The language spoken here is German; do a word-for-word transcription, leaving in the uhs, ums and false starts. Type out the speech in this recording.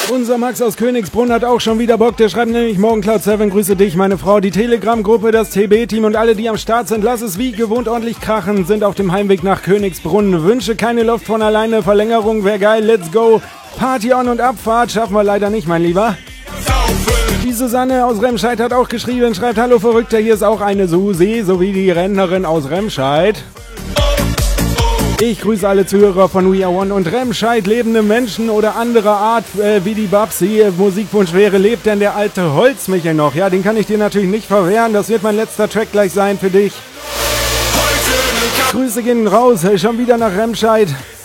Unser Max aus Königsbrunn hat auch schon wieder Bock. Der schreibt nämlich: Morgen Cloud sieben, grüße dich, meine Frau, die Telegram-Gruppe, das T B-Team und alle, die am Start sind. Lass es wie gewohnt ordentlich krachen. Sind auf dem Heimweg nach Königsbrunn. Wünsche keine Luft von alleine. Verlängerung wäre geil. Let's go. Party on und Abfahrt schaffen wir leider nicht, mein Lieber. Die Susanne aus Remscheid hat auch geschrieben, schreibt: Hallo Verrückter, hier ist auch eine Susi, sowie die Rentnerin aus Remscheid. Ich grüße alle Zuhörer von We Are One und Remscheid, lebende Menschen oder anderer Art, äh, wie die Babsi. Musikwunsch wäre: lebt denn der alte Holzmichel noch? Ja, den kann ich dir natürlich nicht verwehren, das wird mein letzter Track gleich sein für dich. Grüße gehen raus, schon wieder nach Remscheid.